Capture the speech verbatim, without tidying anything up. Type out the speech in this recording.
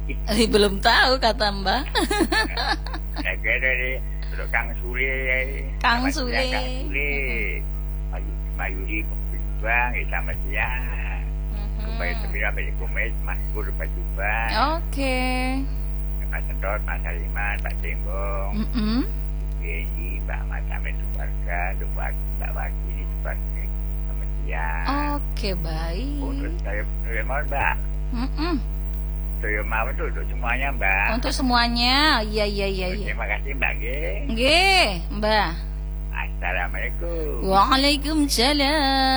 Eh, belum tahu kata Mbah. Saya kira ni untuk Kang Sule. Kang Selamat Sule. siang, Kang Sule. Mayu, Mayuri berjubang, eh, selamat siang. Kembali terpilih bagi kumis, Mas Pur berjubang. Oke. Mas Sentot, Mas Haliman, Pak Tembong. Mm-mm. Jadi Mbak Mas Amin keluarga, Mbak Mbak Waki ini sebagai selamat siang. Oke, baik. Untuk saya, saya mohon Mbak. Mm-mm. Saya mau itu untuk semuanya Mbak. Untuk semuanya. Iya, iya, iya, iya. Terima kasih Mbak G. Nggih, Mbah. Assalamualaikum. Waalaikumsalam.